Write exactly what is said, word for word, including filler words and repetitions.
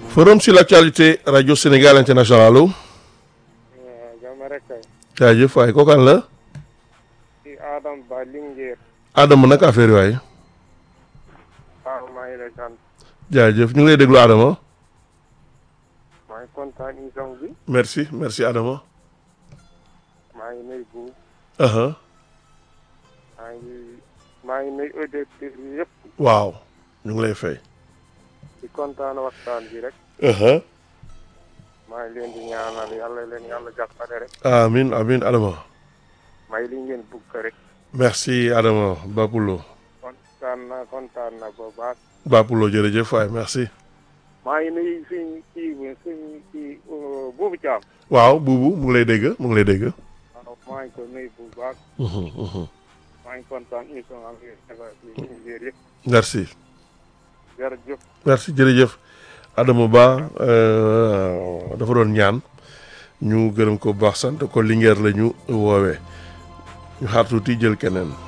Forum sur l'actualité Radio Sénégal International allo. jàmm rek kay. jaajëf waay kooku kan la. ci Adama Ba Linguère. Adama nag affaire yi waay. waaw maa ngi lay sant. jaajëf ñu ngi lay déglu Adama. maa ngi kontaan émission bi. merci merci Adama. maa ngi nuyu bu. aha maa ngi maa ngi nuyu auditeurs yi yëpp. waaw ñu ngi lay fay. di kontaan waxtaan bi rek. aha maa ngi leen di ñaanal yàlla leen yàlla jàppale rek. amin amin Adama. may li ngeen bugg rek. merci Adama Bapulo. kontaan na kontaan na bu baax. Bapulo jërëjëf waay merci. maa ngi nuyu suñ kii bi suñ kii Boubou Thiam. waaw buubu mu ngi lay dégg mu ngi lay dégg. waaw maa ngi ko nuyu bu baax. Mhm, mhm. maa ngi kontaan émission am ngeen defar ci Linguère yëpp. merci jërëjëf. merci jërëjëf Adama Ba euh, dafa doon ñaan ñu gërëm ko bu baax sant ko Linguère la ñu woowee ñu xaar tuuti jël keneen.